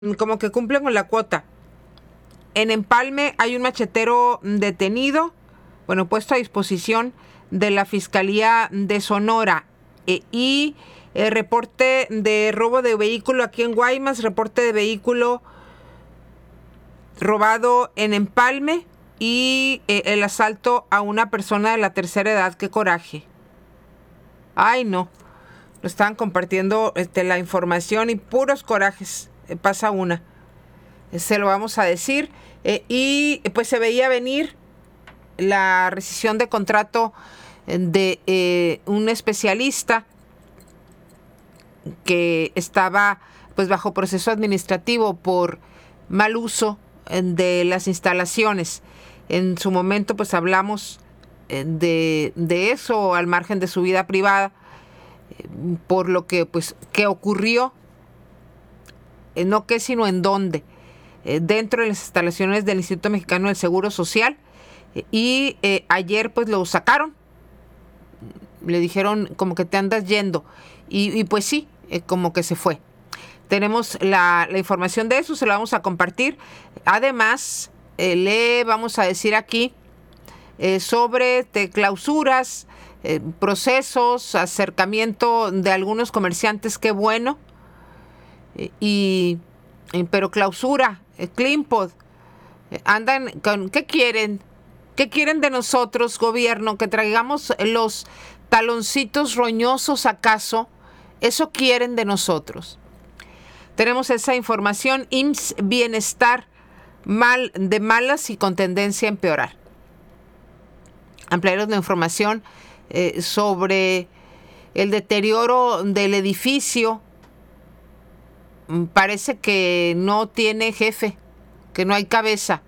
como que cumplen con la cuota. En Empalme hay un machetero detenido, bueno, puesto a disposición de la Fiscalía de Sonora. Y reporte de robo de vehículo aquí en Guaymas, reporte de vehículo robado en Empalme y el asalto a una persona de la tercera edad. ¡Qué coraje! Ay, no. Lo estaban compartiendo la información y puros corajes. Pasa una. Se lo vamos a decir. Y pues se veía venir la rescisión de contrato de un especialista que estaba pues bajo proceso administrativo por mal uso de las instalaciones. En su momento pues hablamos de eso al margen de su vida privada, por lo que pues que ocurrió, no qué sino en dónde, dentro de las instalaciones del Instituto Mexicano del Seguro Social. Y ayer pues lo sacaron, le dijeron como que te andas yendo y pues sí, como que se fue. Tenemos la información de eso, se la vamos a compartir. Además, le vamos a decir aquí sobre clausuras, procesos, acercamiento de algunos comerciantes, qué bueno. Pero clausura, Cleanpod, andan con, ¿qué quieren? ¿Qué quieren de nosotros, gobierno? ¿Que traigamos los taloncitos roñosos acaso? Eso quieren de nosotros. Tenemos esa información. IMSS Bienestar de malas y con tendencia a empeorar. Ampliaremos la información sobre el deterioro del edificio. Parece que no tiene jefe, que no hay cabeza.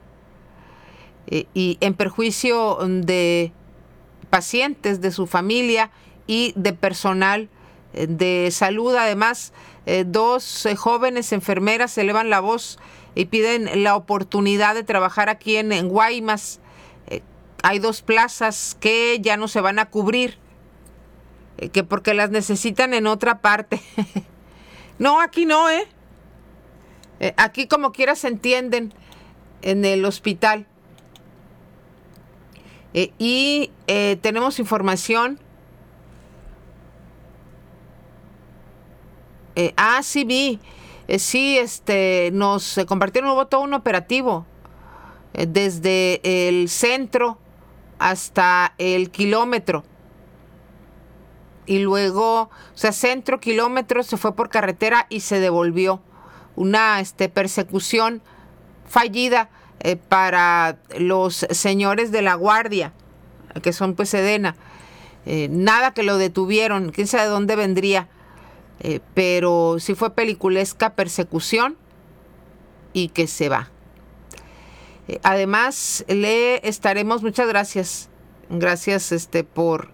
Y en perjuicio de pacientes, de su familia y de personal de salud. Además, dos jóvenes enfermeras elevan la voz y piden la oportunidad de trabajar aquí en Guaymas. Hay 2 plazas que ya no se van a cubrir, que porque las necesitan en otra parte. No, aquí no, aquí como quiera se entienden en el hospital. Y tenemos información. Sí vi. Sí, nos compartieron, hubo todo un operativo desde el centro hasta el kilómetro. Y luego, o sea, centro, kilómetro, se fue por carretera y se devolvió. Una persecución fallida para los señores de la Guardia, que son pues Sedena. Nada que lo detuvieron, quién sabe de dónde vendría. Pero sí fue peliculesca persecución y que se va. Además, le estaremos, muchas gracias. Gracias por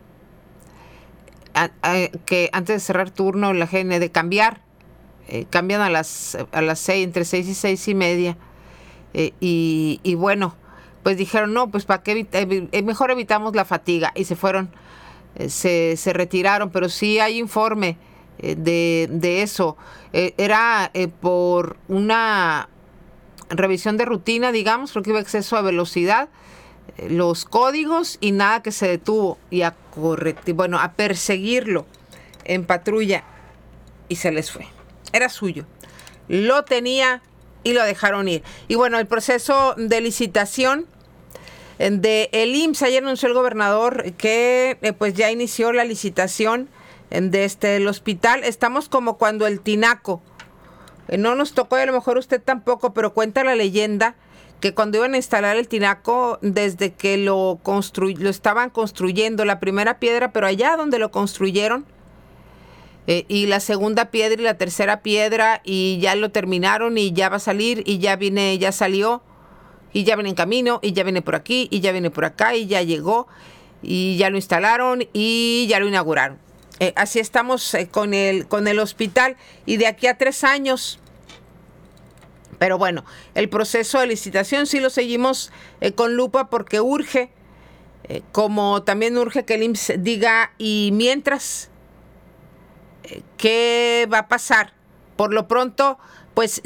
que antes de cerrar turno la GN de cambiar. Cambian a las 6, entre 6 y 6 y media. Y bueno, pues dijeron, no, pues para qué mejor evitamos la fatiga. Y se fueron, se retiraron, pero sí hay informe de eso. Era por una revisión de rutina, digamos, creo que iba a exceso a velocidad, los códigos y nada que se detuvo. Y a perseguirlo en patrulla y se les fue. Era suyo. Lo tenía y lo dejaron ir. Y bueno, el proceso de licitación de el IMSS, ayer anunció el gobernador que pues ya inició la licitación de el hospital. Estamos como cuando el tinaco, no nos tocó, y a lo mejor usted tampoco, pero cuenta la leyenda que cuando iban a instalar el tinaco, desde que lo estaban construyendo, la primera piedra, pero allá donde lo construyeron, y la segunda piedra y la tercera piedra, y ya lo terminaron y ya va a salir y ya viene, ya salió y ya viene en camino y ya viene por aquí y ya viene por acá y ya llegó y ya lo instalaron y ya lo inauguraron. Así estamos con el hospital y de aquí a 3 años. Pero bueno, el proceso de licitación sí lo seguimos con lupa porque urge, como también urge que el IMSS diga y mientras, ¿qué va a pasar? Por lo pronto, pues